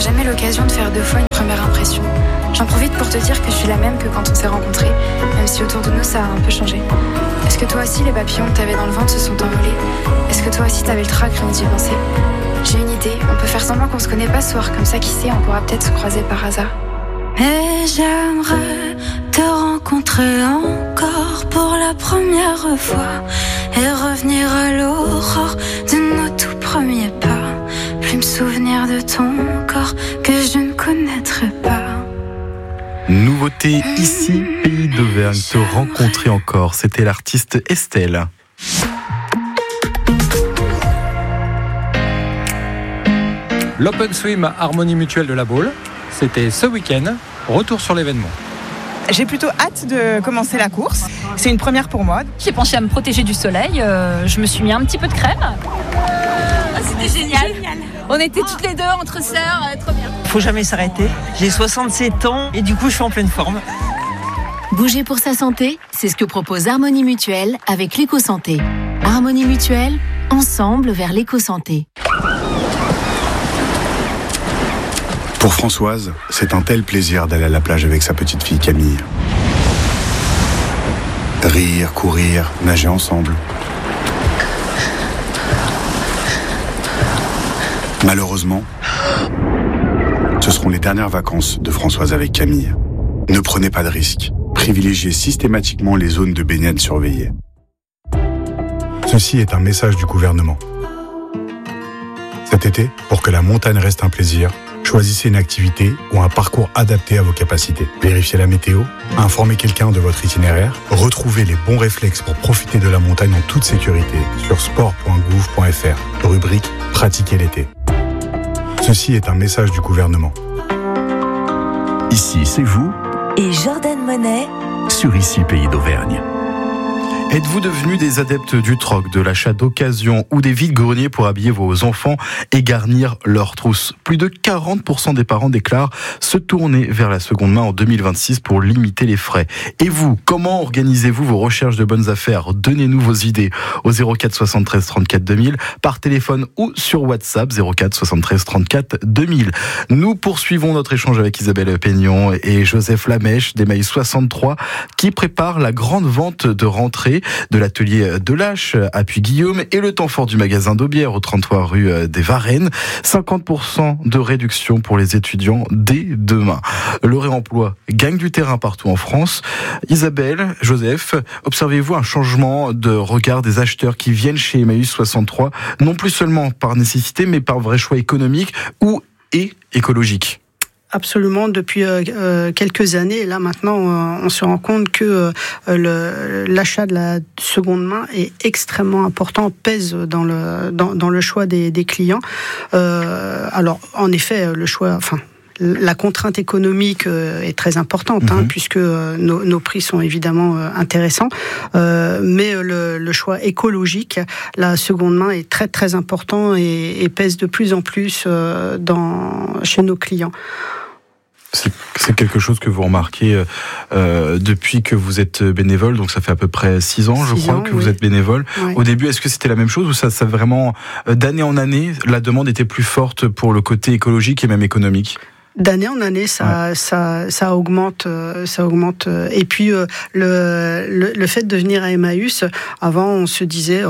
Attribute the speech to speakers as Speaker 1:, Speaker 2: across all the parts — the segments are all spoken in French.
Speaker 1: jamais l'occasion de faire 2 fois une première impression. J'en profite pour te dire que je suis la même que quand on s'est rencontrés, même si autour de nous ça a un peu changé. Est-ce que toi aussi les papillons que t'avais dans le ventre se sont envolés? Est-ce que toi aussi t'avais le trac rien d'y penser? J'ai une idée, on peut faire semblant qu'on se connaît pas ce soir, comme ça qui sait, on pourra peut-être se croiser par hasard.
Speaker 2: Et j'aimerais te rencontrer encore pour la première fois et revenir à l'aurore de nos tout premiers pas. Plus me souvenir de ton corps que je ne connaîtrais pas.
Speaker 3: Nouveauté ici, Pays d'Auvergne, te rencontrer encore. C'était l'artiste Estelle.
Speaker 4: L'Open Swim Harmonie Mutuelle de La Baule, c'était ce week-end. Retour sur l'événement.
Speaker 5: J'ai plutôt hâte de commencer la course. C'est une première pour moi.
Speaker 6: J'ai pensé à me protéger du soleil. Je me suis mis un petit peu de crème. C'était génial. On était toutes les deux entre sœurs, trop bien.
Speaker 7: Faut jamais s'arrêter. J'ai 67 ans et du coup je suis en pleine forme.
Speaker 8: Bouger pour sa santé, c'est ce que propose Harmonie Mutuelle avec l'éco-santé. Harmonie Mutuelle, ensemble vers l'éco-santé.
Speaker 9: Pour Françoise, c'est un tel plaisir d'aller à la plage avec sa petite fille Camille. Rire, courir, nager ensemble. Malheureusement, ce seront les dernières vacances de Françoise avec Camille. Ne prenez pas de risques. Privilégiez systématiquement les zones de baignade surveillées. Ceci est un message du gouvernement. Cet été, pour que la montagne reste un plaisir, choisissez une activité ou un parcours adapté à vos capacités. Vérifiez la météo, informez quelqu'un de votre itinéraire, retrouvez les bons réflexes pour profiter de la montagne en toute sécurité sur sport.gouv.fr, rubrique « Pratiquer l'été ». Ceci est un message du gouvernement.
Speaker 10: Ici, c'est vous
Speaker 11: et Jordan Monet
Speaker 10: sur Ici, Pays d'Auvergne.
Speaker 3: Êtes-vous devenus des adeptes du troc, de l'achat d'occasion ou des vides-greniers pour habiller vos enfants et garnir leurs trousses? Plus de 40% des parents déclarent se tourner vers la seconde main en 2026 pour limiter les frais. Et vous, comment organisez-vous vos recherches de bonnes affaires? Donnez-nous vos idées au 04 73 34 2000 par téléphone ou sur WhatsApp 04 73 34 2000. Nous poursuivons notre échange avec Isabelle Peignon et Joseph Lamèche d'Emmaüs 63 qui préparent la grande vente de rentrée de l'atelier de Lâche à Puy-Guillaume et le temps fort du magasin d'Aubière au 33 rue des Varennes. 50% de réduction pour les étudiants dès demain. Le réemploi gagne du terrain partout en France. Isabelle, Joseph, observez-vous un changement de regard des acheteurs qui viennent chez Emmaüs 63, non plus seulement par nécessité, mais par vrai choix économique et écologique?
Speaker 12: Absolument, depuis quelques années. Et là, maintenant, on se rend compte que l'achat de la seconde main est extrêmement important, pèse dans le choix des clients. Alors, en effet, le choix... La contrainte économique est très importante, puisque nos prix sont évidemment intéressants. Mais le choix écologique, la seconde main est très très important et pèse de plus en plus chez nos clients.
Speaker 3: C'est quelque chose que vous remarquez depuis que vous êtes bénévole, donc ça fait à peu près 6 ans, je crois, que vous êtes bénévole. Ouais. Au début, est-ce que c'était la même chose ou ça vraiment, d'année en année, la demande était plus forte pour le côté écologique et même économique?
Speaker 12: D'année en année, ça augmente, Et puis le fait de venir à Emmaüs, avant on se disait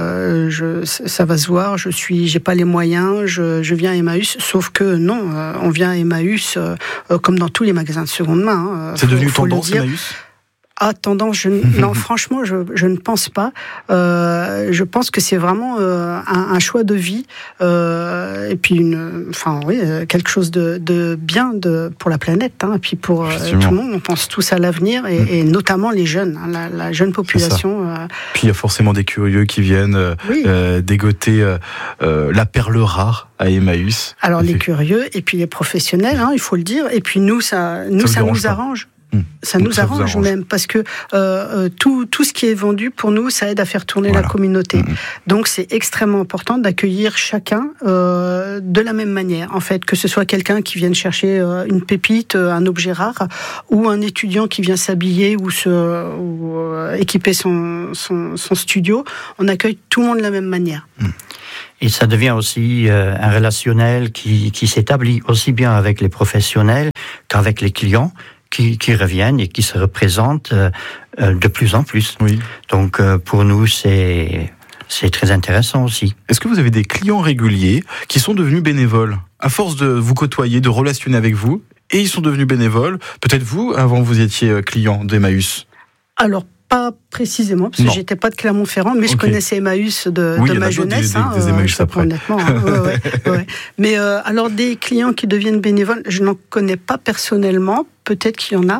Speaker 12: ça va se voir, j'ai pas les moyens, je viens à Emmaüs. Sauf que non, on vient à Emmaüs comme dans tous les magasins de seconde main.
Speaker 3: C'est devenu tendance Emmaüs?
Speaker 12: Tendance, non, franchement, je ne pense pas. Je pense que c'est vraiment un choix de vie et puis quelque chose de bien pour la planète, et puis pour tout le monde. On pense tous à l'avenir et notamment les jeunes, la jeune population.
Speaker 3: Puis il y a forcément des curieux qui viennent dégoter la perle rare à Emmaüs.
Speaker 12: Alors les curieux et puis les professionnels, il faut le dire. Et puis nous, ça nous arrange. Ça nous arrange même parce que tout ce qui est vendu pour nous, ça aide à faire tourner la communauté. Donc c'est extrêmement important d'accueillir chacun de la même manière. En fait, que ce soit quelqu'un qui vienne chercher une pépite, un objet rare, ou un étudiant qui vient s'habiller ou équiper son studio, on accueille tout le monde de la même manière.
Speaker 13: Et ça devient aussi un relationnel qui s'établit aussi bien avec les professionnels qu'avec les clients qui reviennent et qui se représentent de plus en plus.
Speaker 3: Oui.
Speaker 13: Donc pour nous, c'est très intéressant aussi.
Speaker 3: Est-ce que vous avez des clients réguliers qui sont devenus bénévoles à force de vous côtoyer, de relationner avec vous, et ils sont devenus bénévoles? Peut-être vous, avant vous étiez client d'Emmaüs?
Speaker 12: Alors, pas précisément, parce que j'étais pas de Clermont-Ferrand, mais je connaissais Emmaüs de ma jeunesse.
Speaker 3: Des Emmaüs après.
Speaker 12: Honnêtement. Ouais. Mais alors, des clients qui deviennent bénévoles, je n'en connais pas personnellement. Peut-être qu'il y en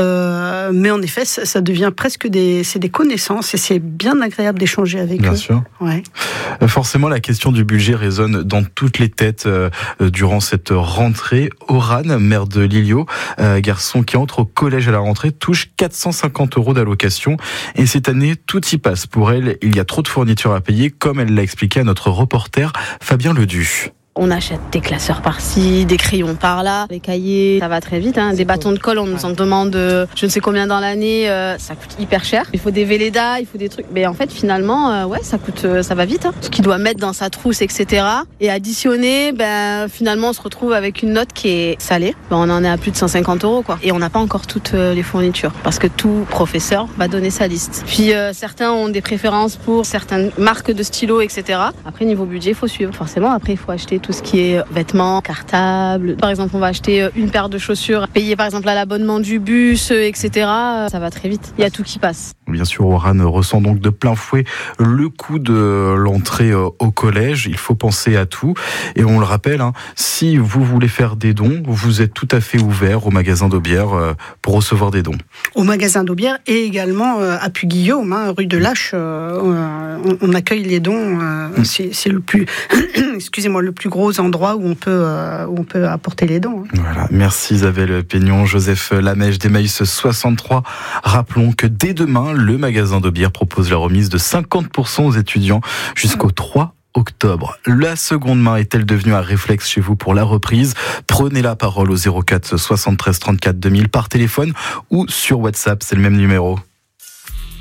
Speaker 12: a, mais en effet, ça devient presque des connaissances et c'est bien agréable d'échanger avec eux.
Speaker 3: Bien sûr.
Speaker 12: Ouais.
Speaker 3: Forcément, la question du budget résonne dans toutes les têtes durant cette rentrée. Oran, mère de Lilio, garçon qui entre au collège à la rentrée, touche 450 € d'allocation. Et cette année, tout y passe pour elle. Il y a trop de fournitures à payer, comme elle l'a expliqué à notre reporter Fabien Ledu.
Speaker 14: On achète des classeurs par-ci, des crayons par-là, les cahiers, ça va très vite. Des bâtons de colle, on nous en demande je ne sais combien dans l'année, ça coûte hyper cher. Il faut des Velleda, il faut des trucs. Mais en fait, finalement, ça va vite. Ce qu'il doit mettre dans sa trousse, etc. Et additionner, finalement, on se retrouve avec une note qui est salée. On en est à plus de 150 €, quoi. Et on n'a pas encore toutes les fournitures, parce que tout professeur va donner sa liste. Puis certains ont des préférences pour certaines marques de stylos, etc. Après, niveau budget, il faut suivre. Forcément, après, il faut acheter tout ce qui est vêtements, cartables. Par exemple, on va acheter une paire de chaussures, payer par exemple à l'abonnement du bus, etc. Ça va très vite. Il y a tout qui passe.
Speaker 3: Bien sûr, Oran ressent donc de plein fouet le coût de l'entrée au collège. Il faut penser à tout. Et on le rappelle, si vous voulez faire des dons, vous êtes tout à fait ouvert au magasin d'Aubière pour recevoir des dons.
Speaker 12: Au magasin d'Aubière et également à Puy-Guillaume, rue de Lâche, on accueille les dons. C'est le plus, excusez-moi, le plus gros endroit où on peut apporter les dons.
Speaker 3: Voilà, merci Isabelle Peignon, Joseph Lamèche d'Emmaüs 63. Rappelons que dès demain, le magasin d'Aubière propose la remise de 50% aux étudiants jusqu'au 3 octobre. La seconde main est-elle devenue un réflexe chez vous pour la reprise? Prenez la parole au 04 73 34 2000 par téléphone ou sur WhatsApp, c'est le même numéro.